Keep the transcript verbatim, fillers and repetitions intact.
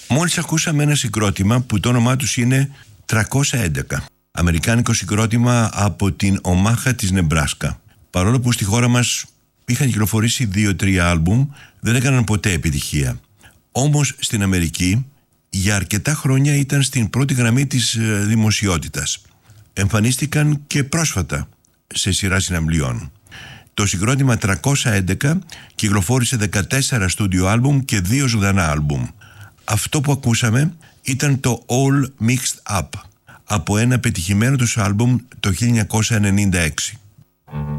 Μόλις ακούσαμε ένα συγκρότημα που το όνομά τους είναι τριακόσια έντεκα. Αμερικάνικο συγκρότημα από την Ομάχα της Νεμπράσκα. Παρόλο που στη χώρα μας είχαν κυκλοφορήσει δύο τρία άλμπουμ, δεν έκαναν ποτέ επιτυχία. Όμως στην Αμερική για αρκετά χρόνια ήταν στην πρώτη γραμμή της δημοσιότητας. Εμφανίστηκαν και πρόσφατα σε σειρά συναυλιών. Το συγκρότημα τριακόσια έντεκα κυκλοφόρησε δεκατέσσερα στούντιο άλμπουμ και δύο ζωντανά άλμπουμ. Αυτό που ακούσαμε ήταν το All Mixed Up από ένα πετυχημένο τους άλμπουμ το χίλια εννιακόσια ενενήντα έξι.